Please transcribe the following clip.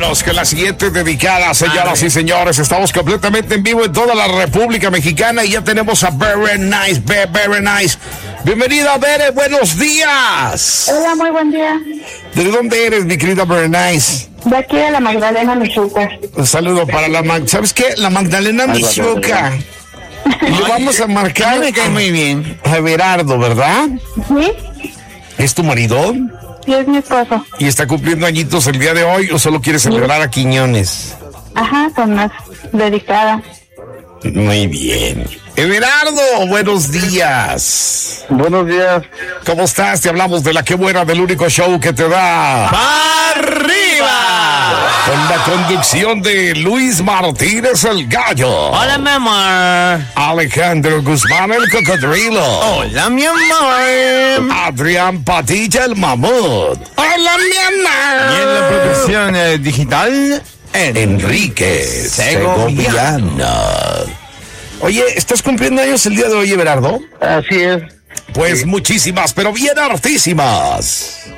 Vámonos con la siguiente dedicada, señoras y señores. Estamos completamente en vivo en toda la República Mexicana y ya tenemos a Very Nice, Very Nice. Bienvenida, Bere, buenos días. Hola, muy buen día. ¿De dónde eres, mi querida Very Nice? De aquí de la Magdalena, Michoacán. Un saludo para la ¿sabes qué? La Magdalena Michoacán. Y le vamos a marcar. Me cae muy bien. A Everardo, ¿verdad? ¿Sí? ¿Es tu marido? Sí, es mi esposo. ¿Y está cumpliendo añitos el día de hoy o solo quiere celebrar a Quiñones? Ajá, con más dedicada. Muy bien. Everardo, buenos días. Buenos días. ¿Cómo estás? Te hablamos de La Qué Buena, del único show que te da ¡Arriba! con la conducción de Luis Martínez el Gallo. Hola, mi amor. Alejandro Guzmán el Cocodrilo. Hola, mi amor. Adrián Patilla el Mamut. Hola, mi Y en amor. la producción digital, Enrique Segoviano. Oye, ¿estás cumpliendo años el día de hoy, Everardo? Así es. Pues muchísimas, pero bien hartísimas.